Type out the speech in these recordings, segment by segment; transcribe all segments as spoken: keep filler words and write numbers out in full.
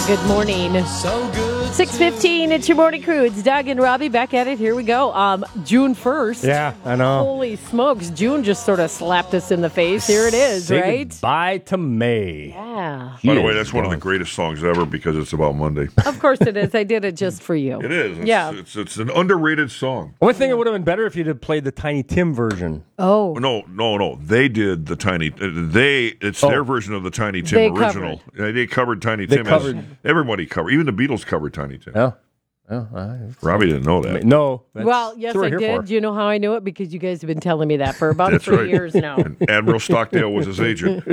Good morning. So good. six fifteen, it's your morning crew. It's Doug and Robbie back at it. Here we go. Um, June first. Yeah, I know. Holy smokes. June just sort of slapped us in the face. Here it is, Say right? Goodbye to May. Yeah. By the He way, is that's one of the gone. greatest songs ever because it's about Monday. Of course it is. I did it just for you. It is. It's, Yeah. It's, it's an underrated song. One thing it would have been better if you'd have played the Tiny Tim version. Oh. No, no, no. They did the Tiny. uh, They. It's Oh. their version of the Tiny Tim They original. Yeah, They covered Tiny They Tim. covered- As everybody covered. Even the Beatles covered Tiny Tim. Oh, oh, I, Robbie didn't know that. no. that's- Well, yes, that's what I we're here did. for. Do you know how I knew it? Because you guys have been telling me that for about That's three right. years now. And Admiral Stockdale was his agent.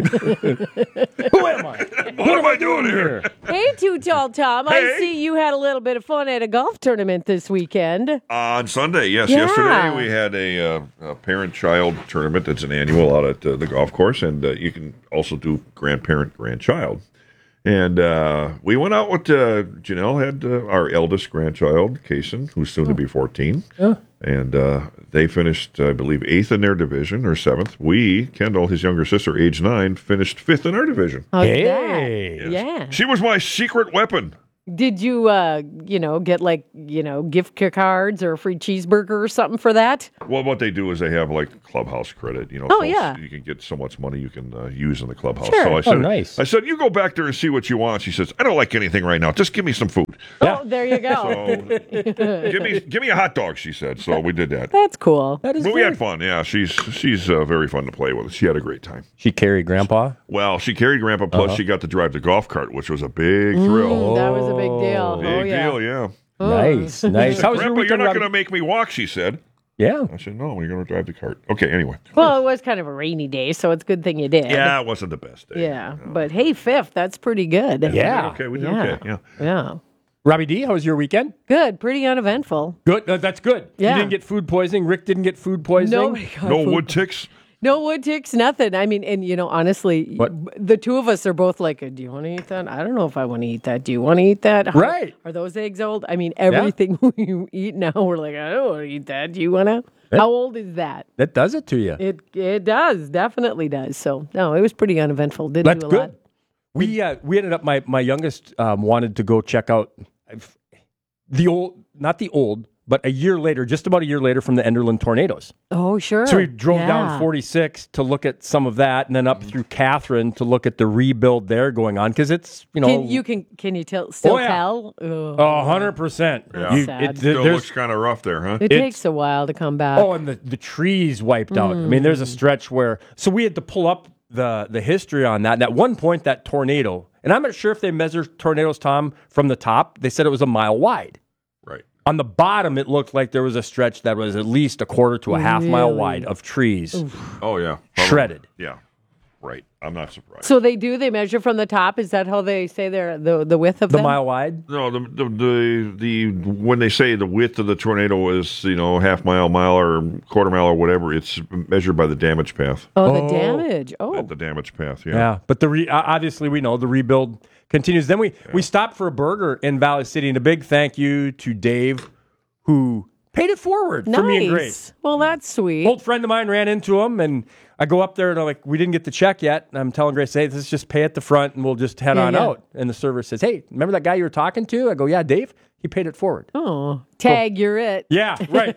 Who am I? What am I doing here? Hey, Too Tall Tom. I Hey. see you had a little bit of fun at a golf tournament this weekend. On Sunday, yes. Yeah. Yesterday we had a, uh, a parent-child tournament. It's an annual out at uh, the golf course, and uh, you can also do grandparent-grandchild. And uh, we went out with uh, Janelle had uh, our eldest grandchild, Kason, who's soon to be fourteen. Yeah. And uh, they finished, I believe, eighth in their division or seventh. We, Kendall, his younger sister, age nine, finished fifth in our division. How's Hey. that? Yeah. She was my secret weapon. Did you, uh, you know, get like, you know, gift cards or a free cheeseburger or something for that? Well, what they do is they have like clubhouse credit. You know, Oh, so yeah. you can get so much money you can uh, use in the clubhouse. Sure. So I Oh, said, nice. I said, you go back there and see what you want. She says, I don't like anything right now. Just give me some food. Yeah. Oh, there you go. So give me give me a hot dog. She said. So we did that. That's cool. That is But we very- had fun. Yeah, she's she's uh, very fun to play with. She had a great time. She carried Grandpa. Well, she carried Grandpa. Plus, Uh-huh. she got to drive the golf cart, which was a big thrill. That was a big deal. Big oh, yeah. deal. Yeah. Nice, nice. How was your Grandpa, you're weekend, not Robbie? going to make me walk. She said. Yeah. I said, no, we're going to drive the cart. Okay. Anyway. Well, it was kind of a rainy day, so it's a good thing you did. Yeah, it wasn't the best day. Yeah. But hey, fifth, that's pretty good. Yeah. Okay, we did Yeah. okay. Yeah. Yeah. Robbie D, how was your weekend? Good. Pretty uneventful. Good. Uh, that's good. Yeah. You didn't get food poisoning. Rick didn't get food poisoning. Nobody got No food. wood ticks. No wood ticks, nothing. I mean, and you know, honestly, What? the two of us are both like, do you want to eat that? I don't know if I want to eat that. Do you want to eat that? How- Right. Are those eggs old? I mean, everything we eat now, we're like, I don't want to eat that. Do you want to? How old is that? That does it to you. It it does, definitely does. So, no, it was pretty uneventful. Didn't That's do a good. lot. We uh, we ended up. My my youngest um, wanted to go check out I've- the old, not the old, but a year later, just about a year later from the Enderlin tornadoes. Oh, sure. So we drove Yeah. down forty-six to look at some of that, and then up through Catherine to look at the rebuild there going on because it's you know Can you can can you tell still Oh, yeah. tell? Ugh. a hundred percent. Yeah. You- Sad. it- Still there's- looks kind of rough there, huh? It it's- takes a while to come back. Oh, and the, the trees wiped out. I mean, there's a stretch where so we had to pull up the the history on that. And at one point, that tornado, and I'm not sure if they measure tornadoes, Tom, from the top. They said it was a mile wide. Right. On the bottom, it looked like there was a stretch that was at least a quarter to a half mile Really? wide of trees Oh, yeah. Probably. shredded. Yeah. Right. I'm not surprised. So they do. They measure from the top. Is that how they say they're the the width of The them? mile wide. No, the, the the the when they say the width of the tornado is you know half mile, mile, or quarter mile or whatever, it's measured by the damage path. Oh, the Oh. damage. Oh, The damage path. Yeah. Yeah, but the re- uh, obviously we know the rebuild continues. Then we we stopped for a burger in Valley City, and a big thank you to Dave, who paid it forward nice. for me and Grace. Well, that's sweet. Old friend of mine ran into him, and I go up there and I'm like, we didn't get the check yet. And I'm telling Grace, hey, let's just pay at the front and we'll just head Yeah, on yeah. out. And the server says, hey, remember that guy you were talking to? I go, yeah, Dave. He paid it forward. Oh, tag, you're it. Yeah, right,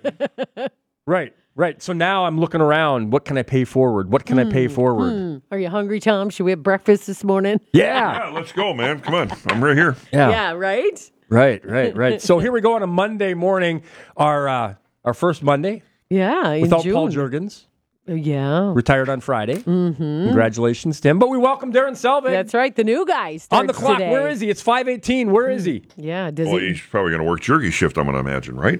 right, right. So now I'm looking around. What can I pay forward? What can I pay forward? Are you hungry, Tom? Should we have breakfast this morning? Yeah, Yeah, let's go, man. Come on. I'm right here. yeah, Yeah, right? right, right, right. So here we go on a Monday morning, our uh, our first Monday Yeah, in without June. Paul Jurgens, Yeah, retired on Friday. Mm-hmm. Congratulations, Tim. But we welcome Darren Selvig. that's right. The new guy starts on the clock. today. Where is he? It's five eighteen. Where is he? Yeah, does Well, he? he's probably going to work jerky shift. I'm going to imagine, right?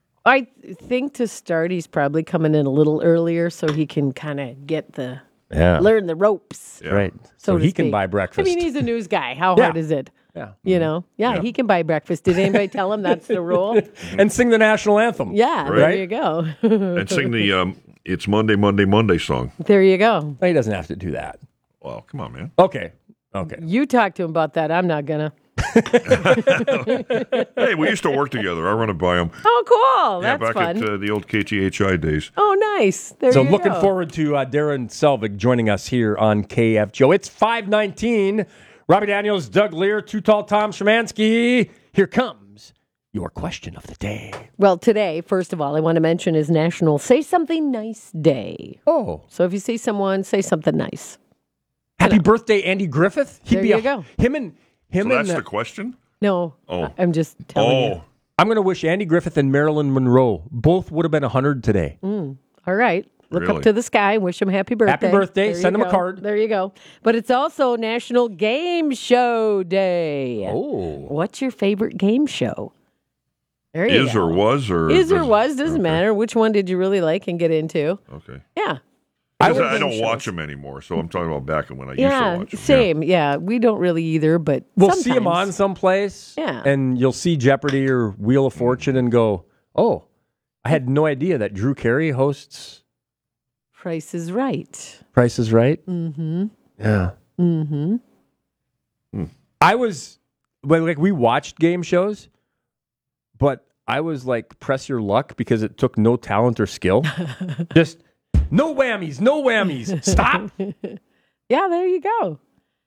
I think to start, he's probably coming in a little earlier so he can kind of get the Yeah. learn the ropes. Yeah. Right. So So, to he can speak. buy breakfast. I mean, he's a news guy. How Yeah. hard is it? yeah. You know? Yeah, Yeah. he can buy breakfast. Did anybody tell him that's the rule? And sing the national anthem. Yeah, there Right. you go. And sing the um, "It's Monday, Monday, Monday" song. There you go. He doesn't have to do that. Well, come on, man. Okay. Okay. You talk to him about that. I'm not gonna. Hey, we used to work together. I run it by him. Oh, cool. Yeah, That's back fun. at uh, the old K T H I days. Oh, nice. There So you looking go. forward to uh, Darren Selvig joining us here on K F G O. It's five nineteen. Robbie Daniels, Doug Lear, Too Tall Tom Szymanski. Here comes your question of the day. Well, today, first of all, I want to mention is National Say Something Nice Day. Oh. So if you see someone, say something nice. Happy birthday, Andy Griffith. He'd There be you a, go. Him and him So and that's uh, the question? No, Oh. I- I'm just telling Oh, you. I'm going to wish Andy Griffith and Marilyn Monroe both would have been one hundred today. All right. Look Really? up to the sky. Wish them happy birthday. Happy birthday. There Send you them a go. card. There you go. But it's also National Game Show Day. Oh. What's your favorite game show? There you is go. or was or Is or doesn't- was, doesn't okay. matter. Which one did you really like and get into? Okay. Yeah. I, would- I don't shows. watch them anymore, so I'm talking about back when I used Yeah, to watch them. same. Yeah. we don't really either, but We'll see him sometimes. on someplace. Yeah. And you'll see Jeopardy or Wheel of Fortune and go, oh, I had no idea that Drew Carey hosts Price is Right. Price is Right. Mm-hmm. Yeah. Mm-hmm. I was, well, like, we watched game shows, but I was like, press your luck because it took no talent or skill. Just no whammies, no whammies. Stop. Yeah, there you go.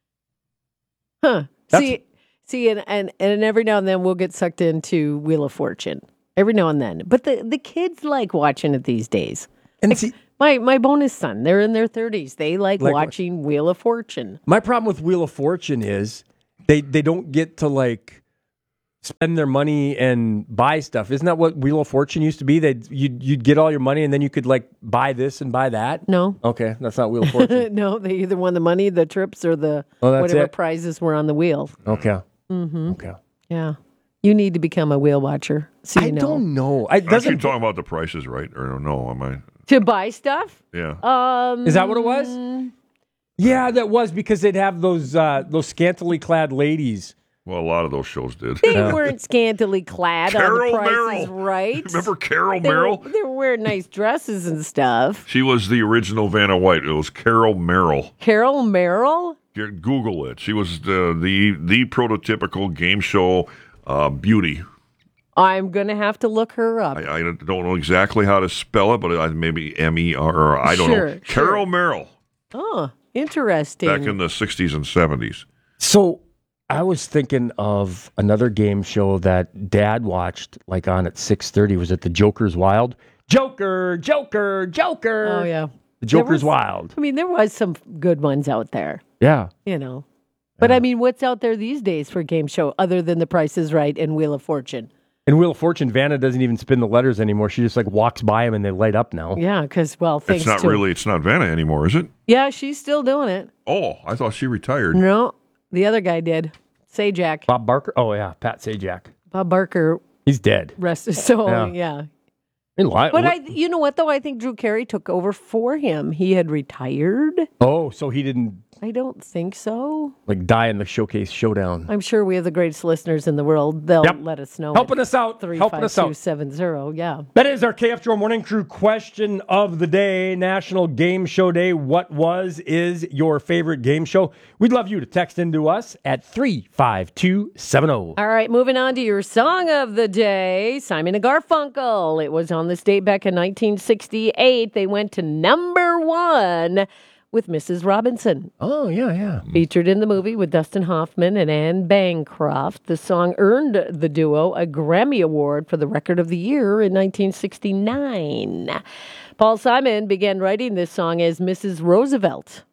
Huh. That's- see, see, and, and and every now and then we'll get sucked into Wheel of Fortune. Every now and then. But the, the kids like watching it these days. And see, My my bonus son, they're in their thirties. They like, Like what? watching Wheel of Fortune. my problem with Wheel of Fortune is they, they don't get to like spend their money and buy stuff. Isn't that what Wheel of Fortune used to be? They you'd, you'd get all your money and then you could like buy this and buy that. No. Okay, that's not Wheel of Fortune. No, they either won the money, the trips, or the Oh, that's whatever it? prizes were on the wheel. Okay. Mm-hmm. Okay. Yeah. You need to become a wheel watcher. So you I know. don't know. I Aren't you doesn't. talking about the prices, right? Or no, am I? To buy stuff? Yeah. Um Is that what it was? Yeah, that was because they'd have those uh, those scantily clad ladies. Well, a lot of those shows did. They weren't scantily clad Carol on the Merrill. prices right. Remember Carol they were, Merrill? they were wearing nice dresses and stuff. She was the original Vanna White. It was Carol Merrill. Carol Merrill? You Google it. She was the the, the prototypical game show uh, beauty. I'm going to have to look her up. I, I don't know exactly how to spell it, but I, maybe M E R or I don't Sure, know. sure. Carol Merrill Oh, interesting. back in the sixties and seventies. So I was thinking of another game show that Dad watched, like on at six thirty. Was it the Joker's Wild? Joker, Joker, Joker. Oh, yeah. The Joker's There was- Wild. I mean, there was some good ones out there, Yeah. you know. But I mean, what's out there these days for a game show other than The Price is Right and Wheel of Fortune? In Wheel of Fortune, Vanna doesn't even spin the letters anymore. She just like walks by them and they light up now. Yeah, because, well, thanks It's not to... really. It's not Vanna anymore, is it? Yeah, she's still doing it. Oh, I thought she retired. No, the other guy did. Sajak. Bob Barker. Oh yeah, Pat Sajak. Bob Barker He's dead. rested. So, Yeah. yeah. In li- But I, you know what, though? I think Drew Carey took over for him. He had retired. oh, so he didn't I don't think so. like die in the showcase showdown. I'm sure we have the greatest listeners in the world. They'll Yep. let us know. Helping us out. Three Helping five us two out. seven zero. Yeah. That is our K F Joe Morning Crew question of the day. National Game Show Day. What was, is your favorite game show? We'd love you to text into us at three five two seven zero. All right, moving on to your song of the day, Simon and Garfunkel. It was on this date back in nineteen sixty-eight. They went to number one with Missus Robinson. Oh, yeah, yeah. Featured in the movie with Dustin Hoffman and Anne Bancroft, the song earned the duo a Grammy Award for the Record of the Year in nineteen sixty-nine. Paul Simon began writing this song as Missus Roosevelt.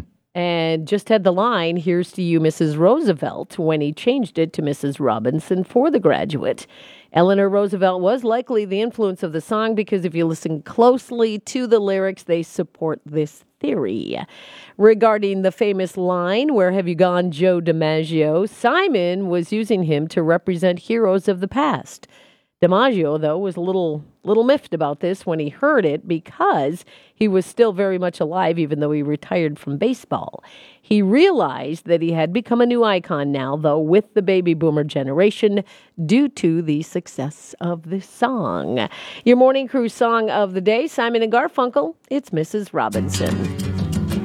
And just had the line, "Here's to you, Missus Roosevelt," when he changed it to Missus Robinson for The Graduate. Eleanor Roosevelt was likely the influence of the song because if you listen closely to the lyrics, they support this theory. Regarding the famous line, "Where have you gone, Joe DiMaggio?" Simon was using him to represent heroes of the past. DiMaggio, though, was a little little miffed about this when he heard it because he was still very much alive even though he retired from baseball. He realized that he had become a new icon now, though, with the baby boomer generation due to the success of this song. Your Morning Crew song of the day, Simon and Garfunkel, it's Missus Robinson.